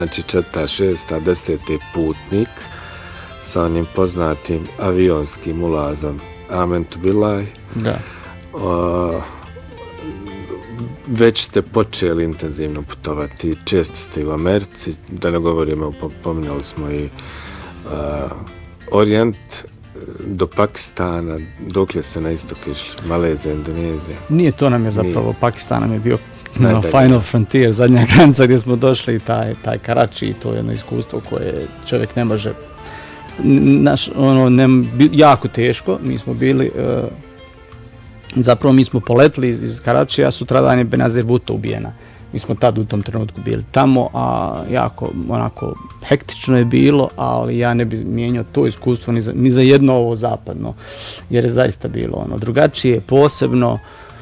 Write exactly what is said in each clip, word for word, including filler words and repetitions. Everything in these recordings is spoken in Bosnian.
znači četa šesta, deseti putnik sa onim poznatim avionskim ulazom Amen to Bilaj. Da. O, već ste počeli intenzivno putovati, često ste u Americi, da ne govorimo, pominjali smo i uh, Orijent do Pakistana, dokle ste na istok išli, Malezija, Indonezija? Nije, to nam je zapravo, Nije. Pakistan nam je bio no, Final Frontier, zadnja granica gdje smo došli, taj, taj Karači, to je jedno iskustvo koje čovjek ne može, naš, ono, ne, jako teško, mi smo bili, uh, zapravo mi smo poletili iz, iz Karačija, sutradan je Benazir Bhutto ubijena. Mi smo tad u tom trenutku bili tamo, a jako onako hektično je bilo, ali ja ne bih mijenjao to iskustvo ni za, ni za jedno ovo zapadno, jer je zaista bilo ono drugačije, posebno.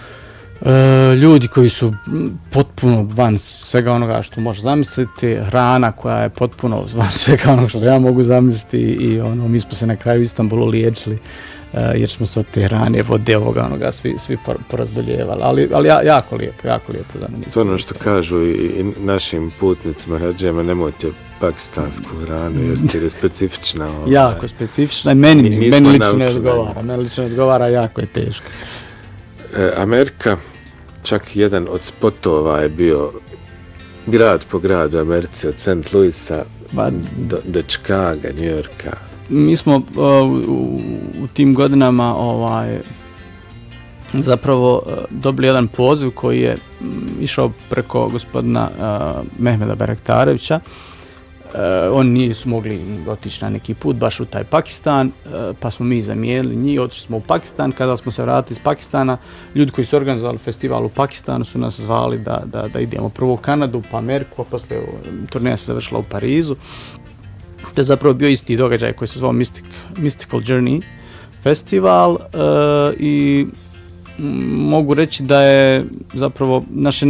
E, ljudi koji su potpuno van svega onoga što može zamisliti, hrana koja je potpuno van svega onoga što ja mogu zamisliti i ono, mi smo se na kraju u Istanbulu liječili uh, jer smo se od te hrane, vode, ovoga, onoga, svi, svi porazboljevali, ali, ali jako lijepo, jako lijepo za mene. To ono što kažu i, i našim putnicima, hađijama, nemojte pakistansku hranu, jer je specifična. Ovaj. Jako specifična i meni, meni lično ne odgovara, meni lično odgovara, jako je teško. E, Amerika, čak jedan od spotova je bio grad po gradu u Americi, od Saint Louisa ba, do, do Chicaga, New Yorka. Mi smo uh, u, u tim godinama ovaj, zapravo uh, dobili jedan poziv koji je um, išao preko gospodina uh, Mehmeda Berektarevića. Uh, oni nisu mogli otići na neki put baš u taj Pakistan, uh, pa smo mi zamijenili njih, otišli smo u Pakistan. Kada smo se vratili iz Pakistana, ljudi koji su organizovali festival u Pakistanu su nas zvali da, da, da idemo prvo u Kanadu, pa Ameriku, a poslije turneja se završila u Parizu. To je zapravo bio isti događaj koji se zvao Mystic, Mystical Journey festival uh, i m, mogu reći da je zapravo naše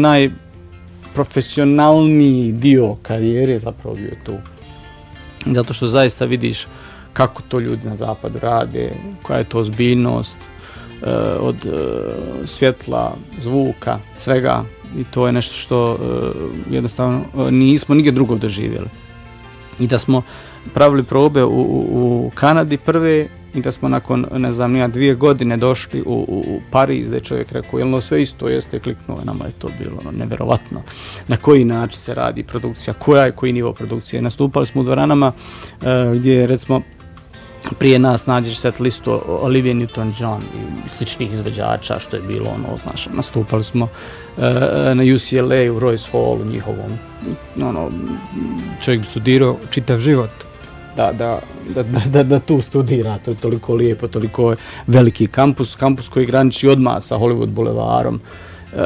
najprofesionalniji dio karijere zapravo bio tu. Zato što zaista vidiš kako to ljudi na zapadu rade, koja je to ozbiljnost uh, od uh, svjetla, zvuka, svega i to je nešto što uh, jednostavno uh, nismo nigdje drugo doživjeli. I da smo pravili probe u, u, u Kanadi prve i da smo nakon, ne znam, nija dvije godine došli u, u, u Pariz, da je čovjek rekao, jel no sve isto jeste, kliknuo, nama je to bilo ono, nevjerovatno. Na koji način se radi produkcija, koja je, koji nivo produkcije. Nastupali smo u dvoranama uh, gdje, recimo, prije nas nađeš set listu Olivia Newton-John i sličnih izvođača, što je bilo ono, znaš, nastupali smo uh, na U C L A u Royce Hallu njihovom, ono, čovjek bi studirao čitav život da, da, da, da, da tu studira, to je toliko lijepo, toliko veliki kampus, kampus koji graniči odmah sa Hollywood Boulevardom. Uh,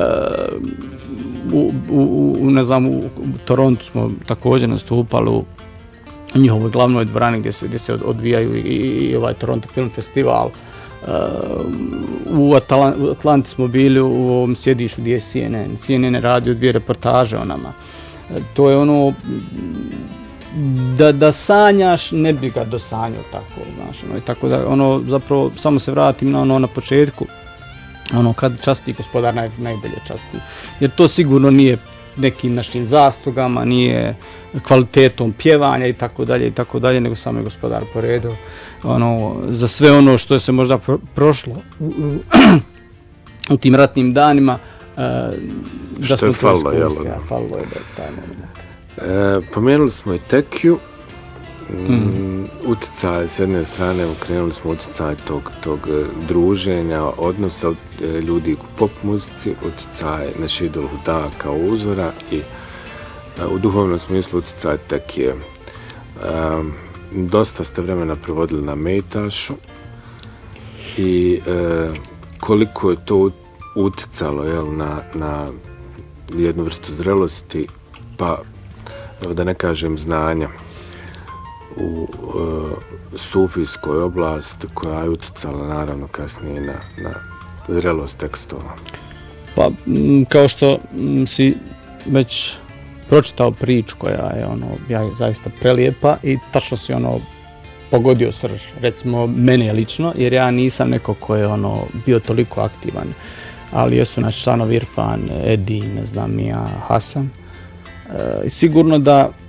u, u, u, ne znam, u Torontu smo također nastupali u njihovoj glavnoj dvorani gdje se, gdje se odvijaju i, i ovaj Toronto Film Festival. Uh, u, Atala, u Atlanti smo bili u ovom sjedištu gdje je C N N. C N N je radio dvije reportaže o nama. Uh, to je ono, da, da sanjaš, ne bi ga dosanjao tako, znaš, ono, i tako da, ono, zapravo, samo se vratim na ono na početku, ono, kad časti gospodar naj, najbolje časti. Jer to sigurno nije nekim našim zaslugama, nije kvalitetom pjevanja i tako dalje i tako dalje, nego samo je gospodar poredio ono, za sve ono što je se možda pro, prošlo u, u, u tim ratnim danima, uh, da što smo je fallo, to iskoristili. Ja, fallo je da taj moment. E, pomenuli smo i Tekiju, mm. Mm. utjecaj s jedne strane, ukrenuli smo utjecaj tog, tog druženja, odnosa od ljudi u pop muzici, utjecaj naš idol Huda kao uzora i a, u duhovnom smislu utjecaj Tekije. A, dosta ste vremena provodili na Mejtašu i a, koliko je to utjecalo, jel, na, na jednu vrstu zrelosti, pa da ne kažem znanja u uh, sufijskoj oblasti koja je utjecala naravno kasnije na, na zrelost tekstova. Pa, m, kao što m, si već pročitao priču koja je ono, ja, zaista prelijepa i tačno si ono pogodio srž, recimo mene lično, jer ja nisam neko ko je ono bio toliko aktivan, ali jesu naš članovi Irfan, Edi, ne znam ja, Hasan. E, sigurno da